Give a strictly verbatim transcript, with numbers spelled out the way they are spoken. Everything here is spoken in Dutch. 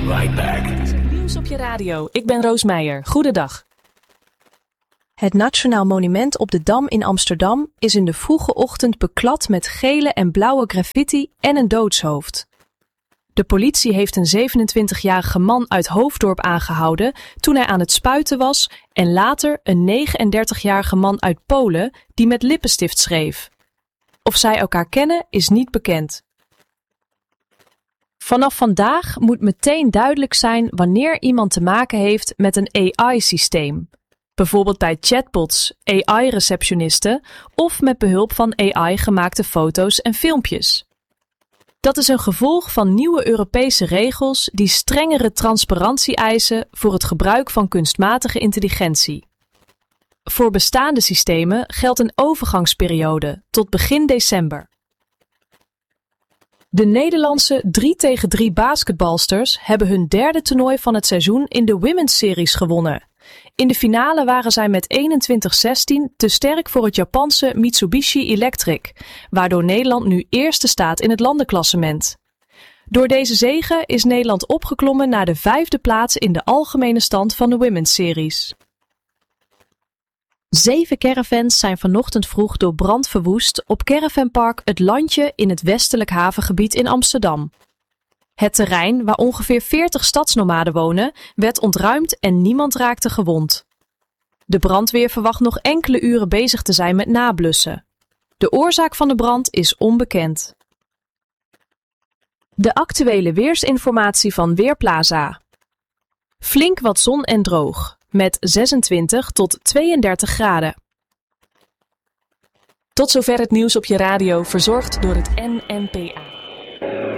right back. Nieuws op je radio. Ik ben Roos Meijer. Goedendag. Het Nationaal Monument op de Dam in Amsterdam is in de vroege ochtend beklad met gele en blauwe graffiti en een doodshoofd. De politie heeft een zevenentwintigjarige man uit Hoofddorp aangehouden toen hij aan het spuiten was en later een negenendertigjarige man uit Polen die met lippenstift schreef. Of zij elkaar kennen is niet bekend. Vanaf vandaag moet meteen duidelijk zijn wanneer iemand te maken heeft met een A I-systeem. Bijvoorbeeld bij chatbots, A I-receptionisten of met behulp van A I gemaakte foto's en filmpjes. Dat is een gevolg van nieuwe Europese regels die strengere transparantie eisen voor het gebruik van kunstmatige intelligentie. Voor bestaande systemen geldt een overgangsperiode tot begin december. De Nederlandse drie tegen drie basketbalsters hebben hun derde toernooi van het seizoen in de Women's Series gewonnen. In de finale waren zij met eenentwintig zestien te sterk voor het Japanse Mitsubishi Electric, waardoor Nederland nu eerste staat in het landenklassement. Door deze zege is Nederland opgeklommen naar de vijfde plaats in de algemene stand van de Women's Series. Zeven caravans zijn vanochtend vroeg door brand verwoest op caravanpark Het Landje in het westelijk havengebied in Amsterdam. Het terrein, waar ongeveer veertig stadsnomaden wonen, werd ontruimd en niemand raakte gewond. De brandweer verwacht nog enkele uren bezig te zijn met nablussen. De oorzaak van de brand is onbekend. De actuele weersinformatie van Weerplaza. Flink wat zon en droog, met zesentwintig tot tweeëndertig graden. Tot zover het nieuws op je radio, verzorgd door het N N P A.